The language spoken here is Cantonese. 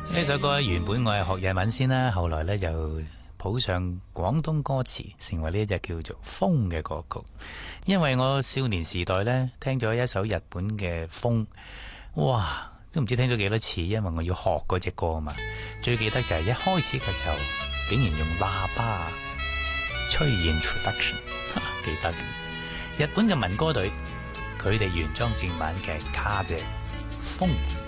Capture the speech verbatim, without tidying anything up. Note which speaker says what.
Speaker 1: 呢首歌原本我係學日文先啦，後來呢就譜上廣東歌詞，成為呢一隻叫做風嘅歌曲。因為我少年時代呢聽咗一首日本嘅風，哇，都唔知聽咗幾多次，因為我要學嗰隻歌啊嘛。最記得就係一開始嘅時候，竟然用喇叭吹 introduction， 幾得意。日本嘅民歌隊，佢哋原裝正版嘅卡姐風。